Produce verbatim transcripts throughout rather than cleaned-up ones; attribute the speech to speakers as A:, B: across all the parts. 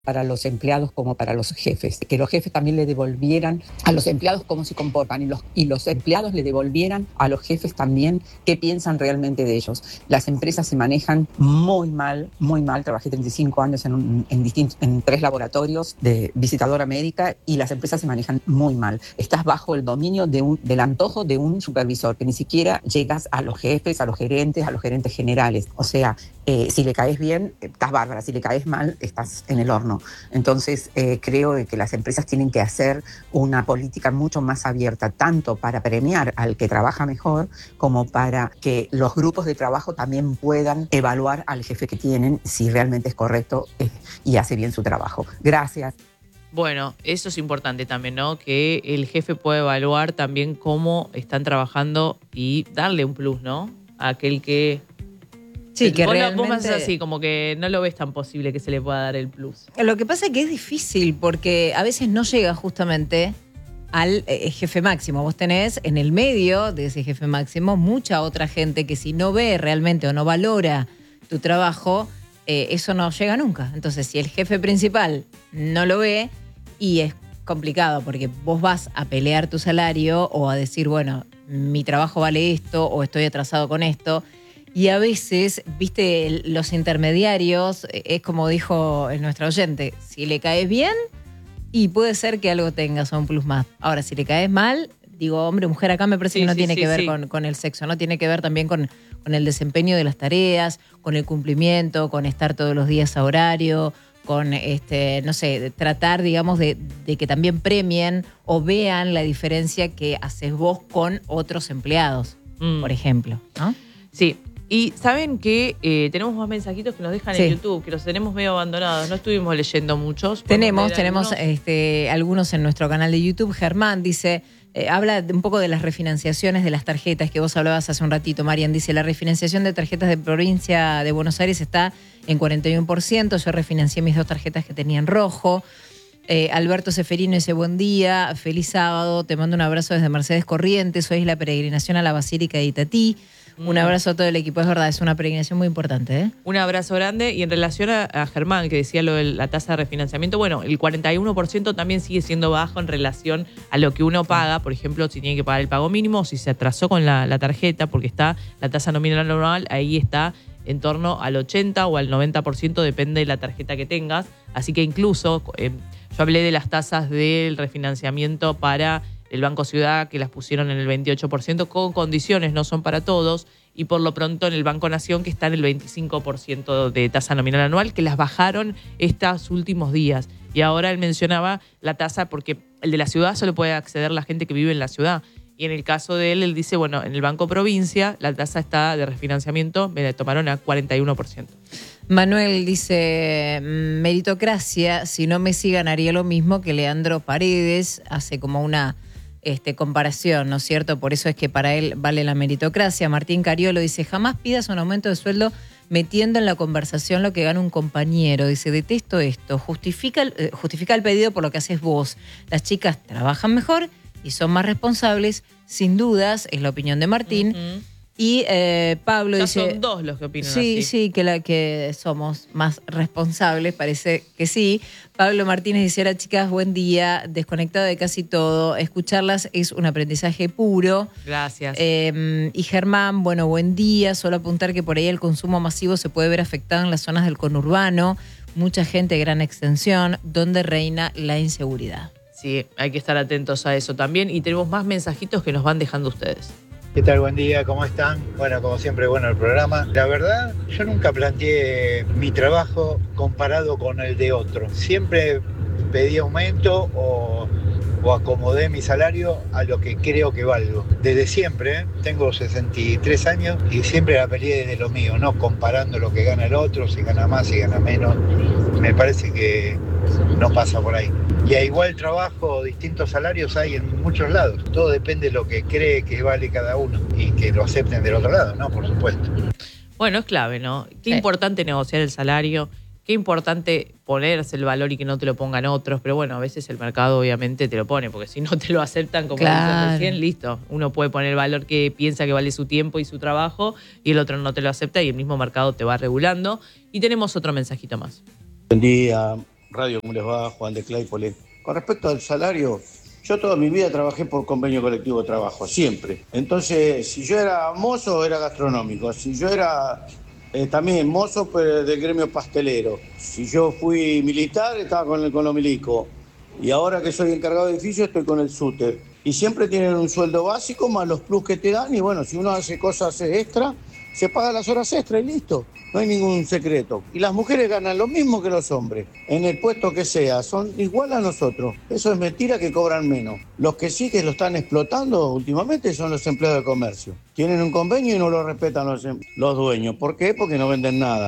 A: para los empleados como para los jefes, que los jefes también le devolvieran a los empleados cómo se comportan y los, y los empleados le devolvieran a los jefes también qué piensan realmente de ellos. Las empresas se manejan muy mal, muy mal. Trabajé treinta y cinco años en, un, en, distintos, en tres laboratorios de visitadora médica y las empresas se manejan muy mal. Estás bajo el dominio de un, del antojo de un supervisor, que ni siquiera llegas a los jefes, a los gerentes, a los gerentes generales. O sea, eh, si le caes bien, estás bárbara, si le caes mal, estás en el horno. Entonces, eh, creo que las empresas tienen que hacer una política mucho más abierta, tanto para premiar al que trabaja mejor, como para que los grupos de trabajo también puedan evaluar al jefe que tienen si realmente es correcto eh, y hace bien su trabajo. Gracias.
B: Bueno, eso es importante también, ¿no? Que el jefe pueda evaluar también cómo están trabajando y darle un plus, ¿no? A aquel que...
C: Sí, que
B: vos,
C: realmente...
B: vos me haces así, como que no lo ves tan posible que se le pueda dar el plus.
C: Lo que pasa es que es difícil porque a veces no llega justamente al eh, jefe máximo. Vos tenés en el medio de ese jefe máximo mucha otra gente que si no ve realmente o no valora tu trabajo, eh, eso no llega nunca. Entonces, si el jefe principal no lo ve, y es complicado porque vos vas a pelear tu salario o a decir, bueno, mi trabajo vale esto o estoy atrasado con esto. Y a veces, viste, los intermediarios, es como dijo nuestro oyente, si le caes bien, y puede ser que algo tengas o un plus más. Ahora, si le caes mal, digo, hombre, mujer, acá me parece sí, que no sí, tiene sí, que ver sí. con, con el sexo, ¿no? Tiene que ver también con, con el desempeño de las tareas, con el cumplimiento, con estar todos los días a horario, con, este, no sé, tratar, digamos, de, de que también premien o vean la diferencia que haces vos con otros empleados, mm. por ejemplo, ¿no?
B: Sí. Y saben que eh, tenemos más mensajitos que nos dejan sí. en YouTube, que los tenemos medio abandonados. No estuvimos leyendo muchos.
C: Tenemos, tenemos algunos? Este, algunos en nuestro canal de YouTube. Germán dice, eh, habla un poco de las refinanciaciones de las tarjetas que vos hablabas hace un ratito, Marian. Dice, la refinanciación de tarjetas de provincia de Buenos Aires está en cuarenta y uno por ciento. Yo refinancié mis dos tarjetas que tenía en rojo. Eh, Alberto Seferino dice, buen día, feliz sábado. Te mando un abrazo desde Mercedes Corrientes. Hoy es la peregrinación a la Basílica de Itatí. Un abrazo a todo el equipo, es verdad, es una peregrinación muy importante, ¿eh?
B: Un abrazo grande. Y en relación a, a Germán, que decía lo de la tasa de refinanciamiento, bueno, el cuarenta y uno por ciento también sigue siendo bajo en relación a lo que uno paga. Por ejemplo, si tiene que pagar el pago mínimo o si se atrasó con la, la tarjeta, porque está la tasa nominal anual, ahí está en torno al ochenta o al noventa por ciento, depende de la tarjeta que tengas. Así que incluso, eh, yo hablé de las tasas del refinanciamiento para el Banco Ciudad, que las pusieron en el veintiocho por ciento con condiciones, no son para todos, y por lo pronto en el Banco Nación, que está en el veinticinco por ciento de tasa nominal anual, que las bajaron estos últimos días. Y ahora él mencionaba la tasa porque el de la ciudad solo puede acceder la gente que vive en la ciudad. Y en el caso de él, él dice, bueno, en el Banco Provincia la tasa está de refinanciamiento, me la tomaron a cuarenta y uno por ciento.
C: Manuel dice, meritocracia, si no Messi ganaría lo mismo que Leandro Paredes, hace como una... Este, comparación, ¿no es cierto? Por eso es que para él vale la meritocracia. Martín Cariolo dice, jamás pidas un aumento de sueldo metiendo en la conversación lo que gana un compañero. Dice, detesto esto, justifica, eh, justifica el pedido por lo que haces vos. Las chicas trabajan mejor y son más responsables, sin dudas, es la opinión de Martín. Uh-huh. Y eh, Pablo
B: ya
C: dice...
B: son dos los que opinan
C: sí,
B: así.
C: Sí, que, la, que somos más responsables, parece que sí. Pablo Martínez dice, hola chicas, buen día, desconectado de casi todo. Escucharlas es un aprendizaje puro.
B: Gracias.
C: Eh, y Germán, bueno, buen día. Solo apuntar que por ahí el consumo masivo se puede ver afectado en las zonas del conurbano. Mucha gente de gran extensión, donde reina la inseguridad.
B: Sí, hay que estar atentos a eso también. Y tenemos más mensajitos que nos van dejando ustedes.
D: ¿Qué tal? Buen día, ¿cómo están? Bueno, como siempre, bueno el programa. La verdad, yo nunca planteé mi trabajo comparado con el de otro. Siempre pedí aumento o, o acomodé mi salario a lo que creo que valgo. Desde siempre, ¿eh? Tengo sesenta y tres años y siempre la peleé desde lo mío, no comparando lo que gana el otro, si gana más, si gana menos. Me parece que no pasa por ahí. Y a igual trabajo, distintos salarios hay en muchos lados. Todo depende de lo que cree que vale cada uno y que lo acepten del otro lado, ¿no? Por supuesto.
B: Bueno, es clave, ¿no? Qué
C: sí.
B: importante negociar el salario, qué importante ponerse el valor y que no te lo pongan otros. Pero bueno, a veces el mercado obviamente te lo pone, porque si no te lo aceptan, como
C: claro.
B: dicen recién, listo. Uno puede poner el valor que piensa que vale su tiempo y su trabajo y el otro no te lo acepta y el mismo mercado te va regulando. Y tenemos otro mensajito más.
E: Buen día. Radio, ¿cómo les va? Juan de Claypole. Con respecto al salario, yo toda mi vida trabajé por convenio colectivo de trabajo, siempre. Entonces, si yo era mozo, era gastronómico. Si yo era eh, también mozo, pero del gremio pastelero. Si yo fui militar, estaba con el, con lo milico. Y ahora que soy encargado de edificio, estoy con el SUTER. Y siempre tienen un sueldo básico más los plus que te dan. Y bueno, si uno hace cosas extra, se paga las horas extra y listo. No hay ningún secreto. Y las mujeres ganan lo mismo que los hombres, en el puesto que sea. Son igual a nosotros. Eso es mentira, que cobran menos. Los que sí que lo están explotando últimamente son los empleados de comercio. Tienen un convenio y no lo respetan los, los dueños. ¿Por qué? Porque no venden nada.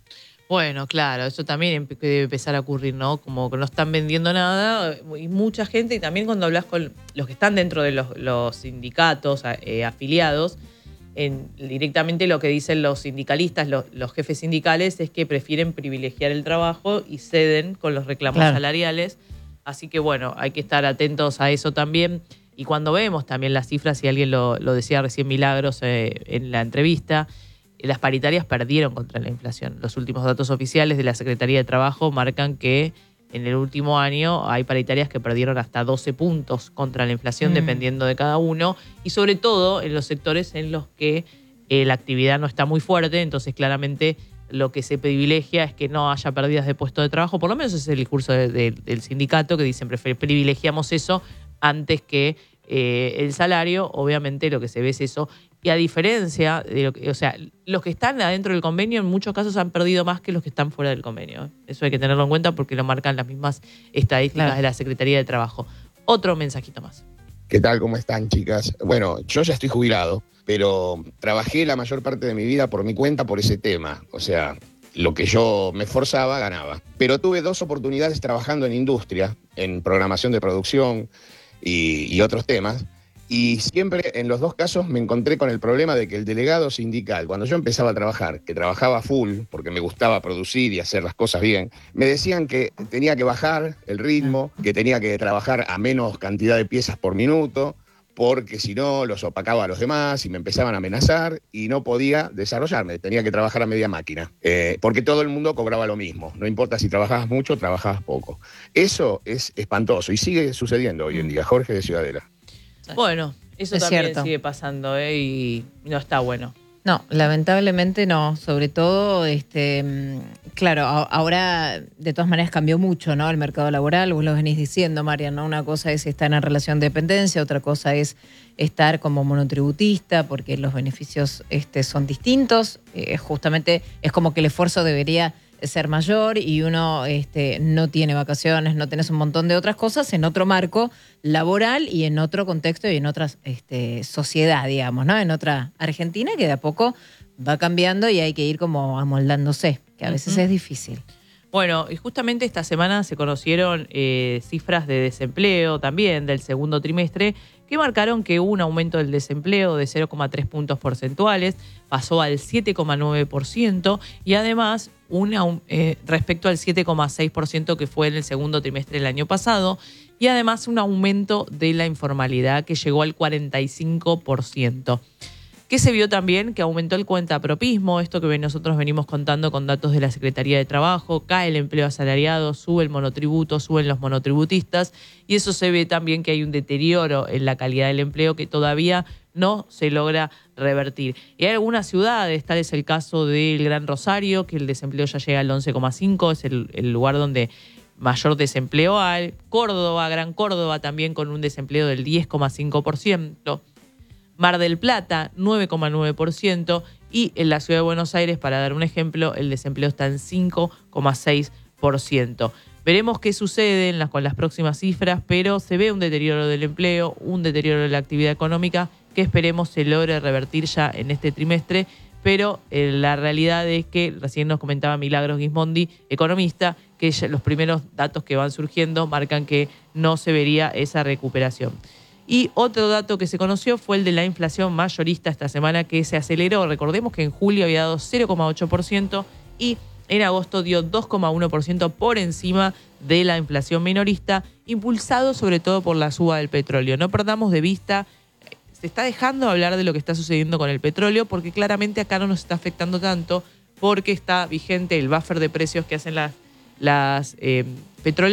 B: Bueno, claro, eso también debe empezar a ocurrir, ¿no? Como que no están vendiendo nada y mucha gente, y también cuando hablas con los que están dentro de los, los sindicatos eh, afiliados, en, directamente lo que dicen los sindicalistas, los, los jefes sindicales, es que prefieren privilegiar el trabajo y ceden con los reclamos claro. salariales. Así que bueno, hay que estar atentos a eso también. Y cuando vemos también las cifras, y alguien lo, lo decía recién Milagros eh, en la entrevista, las paritarias perdieron contra la inflación. Los últimos datos oficiales de la Secretaría de Trabajo marcan que en el último año hay paritarias que perdieron hasta doce puntos contra la inflación, mm. dependiendo de cada uno, y sobre todo en los sectores en los que eh, la actividad no está muy fuerte. Entonces claramente lo que se privilegia es que no haya pérdidas de puesto de trabajo. Por lo menos ese es el discurso de, de, del sindicato, que dicen privilegiamos eso antes que eh, el salario. Obviamente lo que se ve es eso. Y a diferencia de lo que, o sea, los que están adentro del convenio en muchos casos han perdido más que los que están fuera del convenio. Eso hay que tenerlo en cuenta porque lo marcan las mismas estadísticas claro. de la Secretaría de Trabajo. Otro mensajito más.
F: ¿Qué tal? ¿Cómo están, chicas? Bueno, yo ya estoy jubilado, pero trabajé la mayor parte de mi vida por mi cuenta por ese tema. O sea, lo que yo me esforzaba, ganaba. Pero tuve dos oportunidades trabajando en industria, en programación de producción y, y otros temas. Y siempre en los dos casos me encontré con el problema de que el delegado sindical, cuando yo empezaba a trabajar, que trabajaba full porque me gustaba producir y hacer las cosas bien, me decían que tenía que bajar el ritmo, que tenía que trabajar a menos cantidad de piezas por minuto, porque si no los opacaba a los demás y me empezaban a amenazar y no podía desarrollarme, tenía que trabajar a media máquina, eh, porque todo el mundo cobraba lo mismo, no importa si trabajabas mucho o trabajabas poco. Eso es espantoso y sigue sucediendo hoy en día. Jorge de Ciudadela.
B: Bueno, eso
C: es
B: también
C: cierto.
B: sigue pasando, ¿eh? Y no está bueno.
C: No, lamentablemente no. Sobre todo, este, claro, a- ahora de todas maneras cambió mucho, ¿no? El mercado laboral, vos lo venís diciendo, Marian, ¿no? Una cosa es estar en relación de dependencia, otra cosa es estar como monotributista, porque los beneficios este, son distintos. Eh, justamente es como que el esfuerzo debería ser mayor y uno este, no tiene vacaciones, no tenés un montón de otras cosas en otro marco laboral y en otro contexto y en otra este, sociedad, digamos, ¿no? En otra Argentina que de a poco va cambiando y hay que ir como amoldándose, que a veces uh-huh. es difícil.
B: Bueno, y justamente esta semana se conocieron eh, cifras de desempleo también del segundo trimestre que marcaron que hubo un aumento del desempleo de cero coma tres puntos porcentuales, pasó al siete coma nueve por ciento y además una, eh, respecto al siete coma seis por ciento que fue en el segundo trimestre del año pasado, y además un aumento de la informalidad que llegó al cuarenta y cinco por ciento. ¿Qué se vio también? Que aumentó el cuentapropismo, esto que nosotros venimos contando con datos de la Secretaría de Trabajo, cae el empleo asalariado, sube el monotributo, suben los monotributistas, y eso se ve también que hay un deterioro en la calidad del empleo que todavía no se logra revertir. Y hay algunas ciudades, tal es el caso del Gran Rosario, que el desempleo ya llega al once coma cinco, es el, el lugar donde mayor desempleo hay. Córdoba, Gran Córdoba también con un desempleo del diez coma cinco por ciento. Mar del Plata, nueve coma nueve por ciento, y en la ciudad de Buenos Aires, para dar un ejemplo, el desempleo está en cinco coma seis por ciento. Veremos qué sucede en las, con las próximas cifras, pero se ve un deterioro del empleo, un deterioro de la actividad económica, que esperemos se logre revertir ya en este trimestre, pero eh, la realidad es que, recién nos comentaba Milagros Gismondi, economista, que ya los primeros datos que van surgiendo marcan que no se vería esa recuperación. Y otro dato que se conoció fue el de la inflación mayorista esta semana, que se aceleró. Recordemos que en julio había dado cero coma ocho por ciento y en agosto dio dos coma uno por ciento por encima de la inflación minorista, impulsado sobre todo por la suba del petróleo. No perdamos de vista, se está dejando hablar de lo que está sucediendo con el petróleo, porque claramente acá no nos está afectando tanto, porque está vigente el buffer de precios que hacen las, las, eh, Petróleo